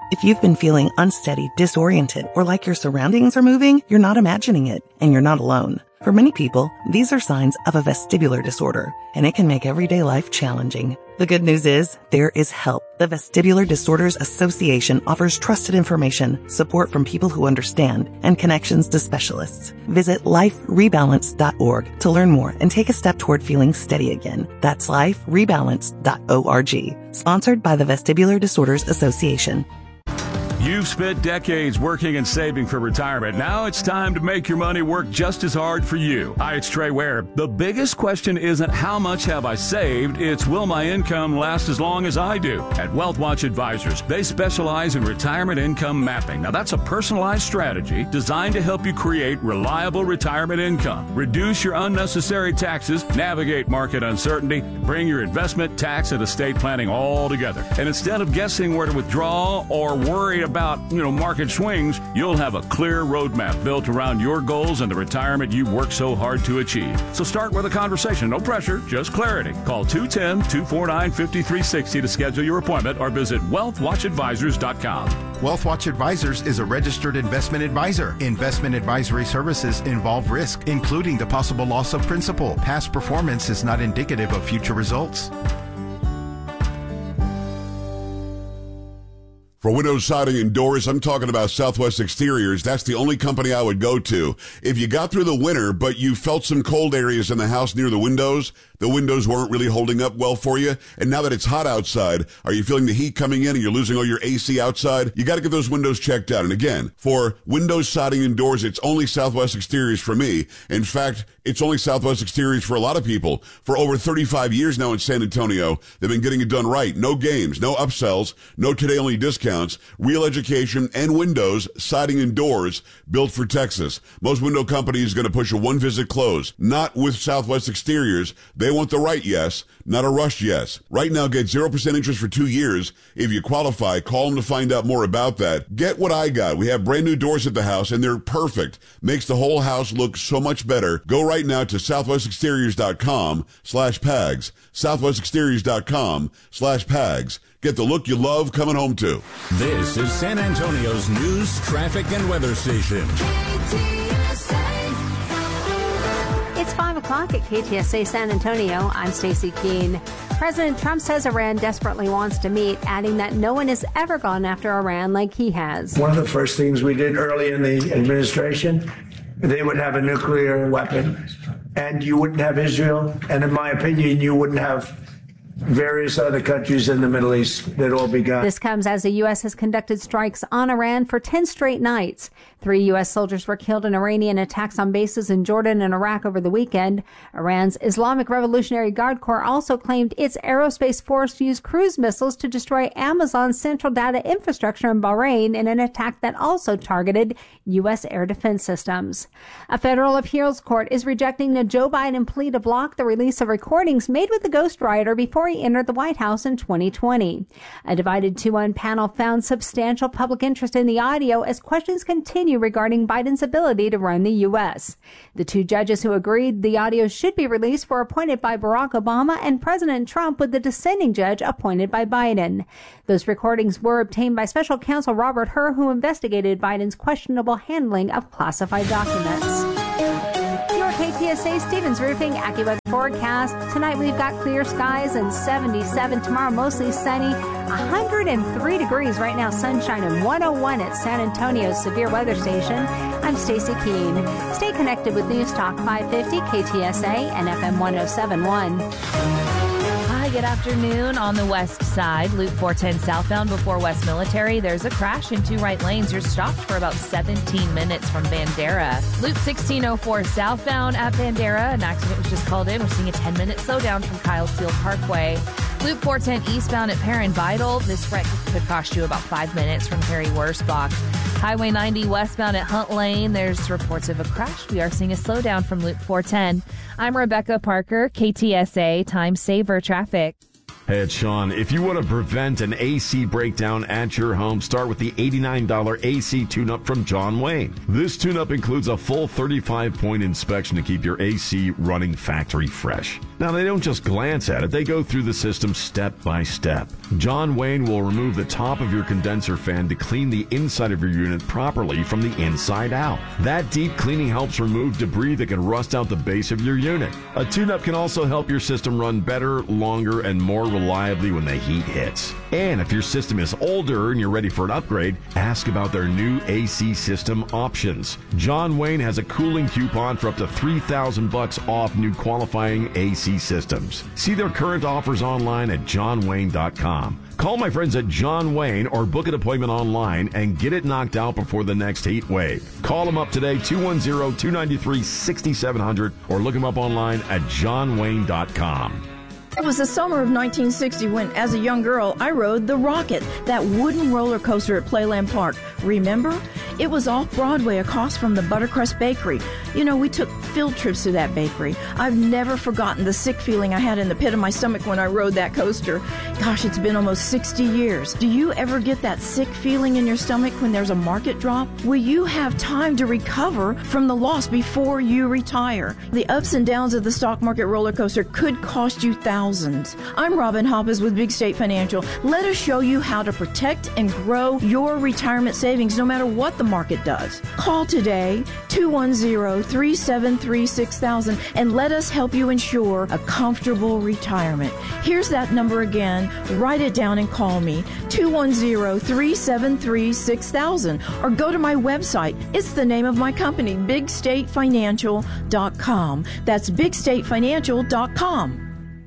If you've been feeling unsteady, disoriented, or like your surroundings are moving, you're not imagining it, and you're not alone. For many people, these are signs of a vestibular disorder, and it can make everyday life challenging. The good news is, there is help. The Vestibular Disorders Association offers trusted information, support from people who understand, and connections to specialists. Visit liferebalance.org to learn more and take a step toward feeling steady again. That's liferebalance.org. Sponsored by the Vestibular Disorders Association. You've spent decades working and saving for retirement. Now it's time to make your money work just as hard for you. Hi, it's Trey Ware. The biggest question isn't how much have I saved, it's will my income last as long as I do. At WealthWatch Advisors, they specialize in retirement income mapping. Now that's a personalized strategy designed to help you create reliable retirement income, reduce your unnecessary taxes, navigate market uncertainty, bring your investment, tax, and estate planning all together. And instead of guessing where to withdraw or worry about market swings, you'll have a clear roadmap built around your goals and the retirement you've worked so hard to achieve. So start with a conversation. No pressure, just clarity. Call 210-249-5360 to schedule your appointment or visit wealthwatchadvisors.com. WealthWatch Advisors is a registered investment advisor. Investment advisory services involve risk, including the possible loss of principal. Past performance is not indicative of future results. For windows, siding, and doors, I'm talking about Southwest Exteriors. That's the only company I would go to. If you got through the winter, but you felt some cold areas in the house near the windows weren't really holding up well for you, and now that it's hot outside, are you feeling the heat coming in and you're losing all your AC outside? You got to get those windows checked out. And again, for windows, siding, and doors, it's only Southwest Exteriors for me. In fact, it's only Southwest Exteriors for a lot of people. For over 35 years now in San Antonio, they've been getting it done right. No games, no upsells, no today-only discounts, real education, and windows, siding, and doors built for Texas. Most window companies are going to push a one-visit close. Not with Southwest Exteriors. They want the right yes, not a rushed yes. Right now, get 0% interest for 2 years. If you qualify, call them to find out more about that. Get what I got. We have brand new doors at the house, and they're perfect. Makes the whole house look so much better. Go right now to southwestexteriors.com/PAGS. southwestexteriors.com/PAGS. Get the look you love coming home to. This is San Antonio's news, traffic, and weather station. It's 5 o'clock at KTSA San Antonio. I'm Stacey Keene. President Trump says Iran desperately wants to meet, adding that no one has ever gone after Iran like he has. One of the first things we did early in the administration, they would have a nuclear weapon, and you wouldn't have Israel, and in my opinion, you wouldn't have various other countries in the Middle East that all be gone. This comes as the U.S. has conducted strikes on Iran for 10 straight nights. 3 U.S. soldiers were killed in Iranian attacks on bases in Jordan and Iraq over the weekend. Iran's Islamic Revolutionary Guard Corps also claimed its aerospace force used cruise missiles to destroy Amazon's central data infrastructure in Bahrain in an attack that also targeted U.S. air defense systems. A federal appeals court is rejecting a Joe Biden plea to block the release of recordings made with the ghostwriter before he entered the White House in 2020. A divided 2-1 panel found substantial public interest in the audio as questions continue regarding Biden's ability to run the U.S. The 2 judges who agreed the audio should be released were appointed by Barack Obama and President Trump, with the dissenting judge appointed by Biden. Those recordings were obtained by special counsel Robert Hur, who investigated Biden's questionable handling of classified documents. Your KTSA Stevens Roofing AccuWeather forecast. Tonight we've got clear skies and 77. Tomorrow mostly sunny, 103 degrees right now, sunshine, and 101 at San Antonio's severe weather station. I'm Stacey Keene. Stay connected with News Talk 550 KTSA and FM 1071. Hi, good afternoon. On the west side, Loop 410 southbound before West Military, there's a crash in 2 right lanes. You're stopped for about 17 minutes from Bandera. Loop 1604 southbound at Bandera, an accident was just called in. We're seeing a 10-minute slowdown from Kylesfield Parkway. Loop 410 eastbound at Perrin Vital, this wreck could cost you about 5 minutes from Perry Worsbach. Highway 90 westbound at Hunt Lane, there's reports of a crash. We are seeing a slowdown from Loop 410. I'm Rebecca Parker, KTSA Time Saver Traffic. Hey, it's Sean. If you want to prevent an AC breakdown at your home, start with the $89 AC tune-up from John Wayne. This tune-up includes a full 35-point inspection to keep your AC running factory fresh. Now, they don't just glance at it. They go through the system step by step. John Wayne will remove the top of your condenser fan to clean the inside of your unit properly from the inside out. That deep cleaning helps remove debris that can rust out the base of your unit. A tune-up can also help your system run better, longer, and more reliably when the heat hits. And if your system is older and you're ready for an upgrade, ask about their new AC system options. John Wayne has a cooling coupon for up to $3,000 off new qualifying AC systems. See their current offers online at johnwayne.com. Call my friends at John Wayne or book an appointment online and get it knocked out before the next heat wave. Call them up today, 210-293-6700, or look them up online at johnwayne.com. It was the summer of 1960 when, as a young girl, I rode the Rocket, that wooden roller coaster at Playland Park. Remember? It was off Broadway across from the Buttercrust Bakery. You know, we took field trips to that bakery. I've never forgotten the sick feeling I had in the pit of my stomach when I rode that coaster. Gosh, it's been almost 60 years. Do you ever get that sick feeling in your stomach when there's a market drop? Will you have time to recover from the loss before you retire? The ups and downs of the stock market roller coaster could cost you thousands. I'm Robin Hoppes with Big State Financial. Let us show you how to protect and grow your retirement savings no matter what the market does. Call today, 210-373-6000, and let us help you ensure a comfortable retirement. Here's that number again. Write it down and call me, 210-373-6000, or go to my website. It's the name of my company, BigStateFinancial.com. That's BigStateFinancial.com.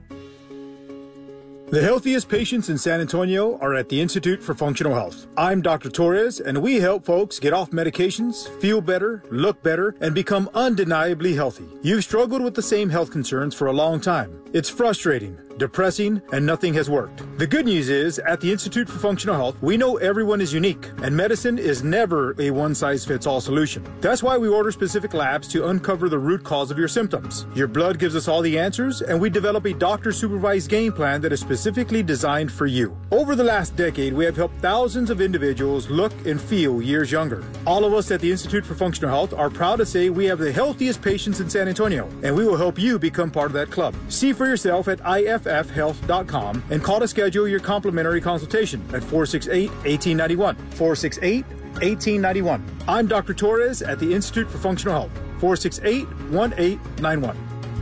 The healthiest patients in San Antonio are at the Institute for Functional Health. I'm Dr. Torres, and we help folks get off medications, feel better, look better, and become undeniably healthy. You've struggled with the same health concerns for a long time. It's frustrating, depressing, and nothing has worked. The good news is, at the Institute for Functional Health, we know everyone is unique, and medicine is never a one-size-fits-all solution. That's why we order specific labs to uncover the root cause of your symptoms. Your blood gives us all the answers, and we develop a doctor-supervised game plan that is specifically designed for you. Over the last decade, we have helped thousands of individuals look and feel years younger. All of us at the Institute for Functional Health are proud to say we have the healthiest patients in San Antonio, and we will help you become part of that club. See for yourself at IFFhealth.com and call to schedule your complimentary consultation at 468-1891. 468-1891. I'm Dr. Torres at the Institute for Functional Health. 468-1891.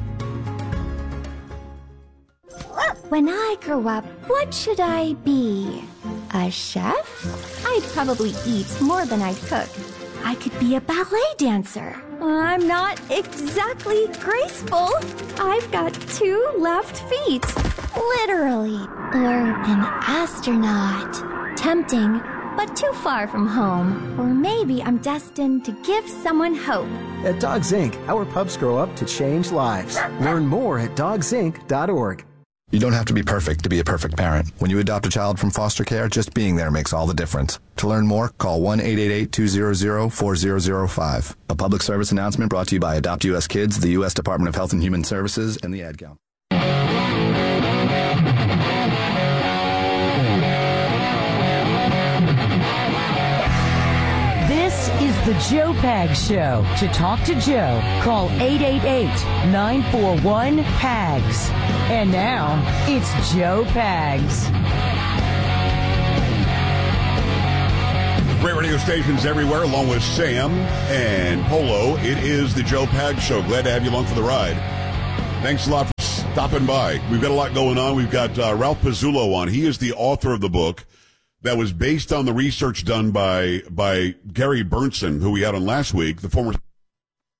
When I grow up, what should I be? A chef? I'd probably eat more than I'd cook. I could be a ballet dancer. I'm not exactly graceful. I've got 2 left feet. Literally. Or an astronaut. Tempting, but too far from home. Or maybe I'm destined to give someone hope. At Dogs Inc., our pups grow up to change lives. Learn more at dogsinc.org. You don't have to be perfect to be a perfect parent. When you adopt a child from foster care, just being there makes all the difference. To learn more, call 1-888-200-4005. A public service announcement brought to you by Adopt U.S. Kids, the U.S. Department of Health and Human Services, and the Ad Council. The Joe Pags Show. To talk to Joe, call 888-941-PAGS. And now, it's Joe Pags. Great radio stations everywhere, along with Sam and Polo. It is the Joe Pags Show. Glad to have you along for the ride. Thanks a lot for stopping by. We've got a lot going on. We've got Ralph Pizzullo on. He is the author of the book that was based on the research done by Gary Berntsen, who we had on last week, the former